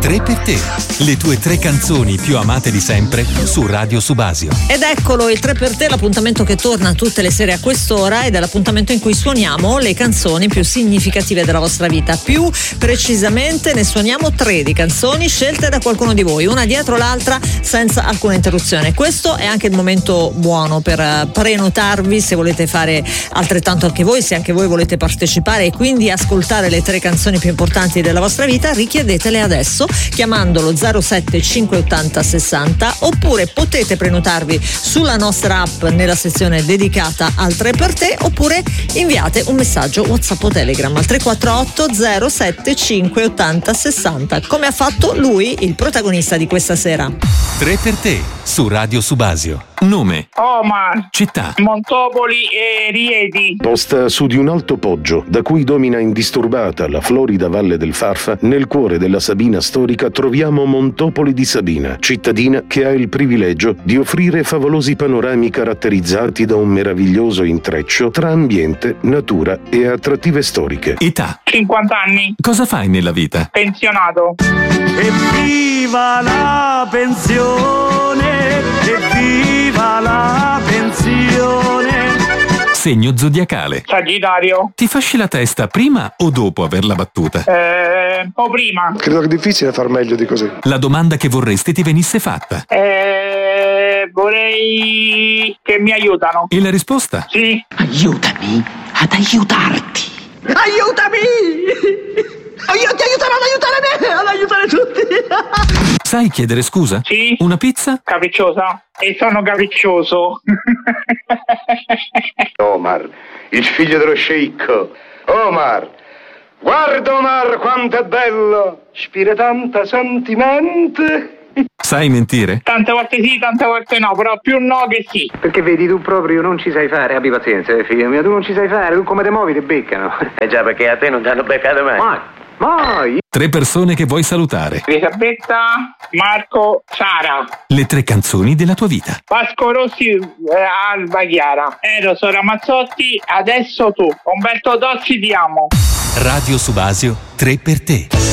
3 per te, le tue 3 canzoni più amate di sempre su Radio Subasio. Ed eccolo il 3 per te, l'appuntamento che torna tutte le sere a quest'ora ed è l'appuntamento in cui suoniamo le canzoni più significative della vostra vita. Più precisamente ne suoniamo 3 di canzoni scelte da qualcuno di voi, una dietro l'altra senza alcuna interruzione. Questo è anche il momento buono per prenotarvi se volete fare altrettanto anche voi, se anche voi volete partecipare e quindi ascoltare le 3 canzoni più importanti della vostra vita. Richiedetele adesso chiamandolo 07 580 60, oppure potete prenotarvi sulla nostra app nella sezione dedicata al 3 per te, oppure inviate un messaggio WhatsApp o Telegram al 348 07 580 60, come ha fatto lui, il protagonista di questa sera. 3 per te su Radio Subasio. Nome: Omar. Città: Montopoli e Rieti. Posta su di un alto poggio da cui domina indisturbata la florida valle del Farfa, nel cuore della Sabina storica troviamo Montopoli di Sabina, cittadina che ha il privilegio di offrire favolosi panorami caratterizzati da un meraviglioso intreccio tra ambiente, natura e attrattive storiche. età: 50 anni. cosa fai nella vita? Pensionato. Evviva la pensione, evviva la pensione. Segno zodiacale: Sagittario. ti fasci la testa prima o dopo averla battuta? Un po' prima. Credo che è difficile far meglio di così. La domanda che vorresti ti venisse fatta. Vorrei che mi aiutano. E la risposta? Sì. Aiutami ad aiutarti. Aiutami! Io ti aiuterò ad aiutare me, ad aiutare tutti. Sai chiedere scusa? Sì. Una pizza? Capricciosa. E sono capriccioso. Omar, il figlio dello sceicco. Omar, guarda Omar quanto è bello, ispira tanta sentimento. Sai mentire? Tante volte sì, tante volte no, però più no che sì. Perché vedi, tu proprio non ci sai fare. Abbi pazienza, figlio mio, tu non ci sai fare. Tu come te muovi ti beccano. Già, perché a te non ti hanno beccato mai. Mai. 3 persone che vuoi salutare. Elisabetta, Marco, Sara. Le 3 canzoni della tua vita. Vasco Rossi, Alba Chiara. Eros Ramazzotti, adesso tu. Umberto Tozzi, ti amo. Radio Subasio, 3 per te.